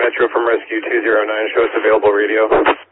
Petro from Rescue 209. Show us available radio.